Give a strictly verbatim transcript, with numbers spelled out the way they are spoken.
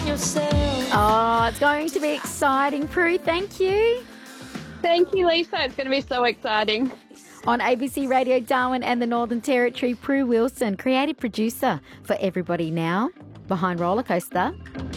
Oh, it's going to be exciting, Prue. Thank you. Thank you, Lisa. It's going to be so exciting. On A B C Radio Darwin and the Northern Territory, Prue Wilson, creative producer for Everybody Now, behind Rollercoaster.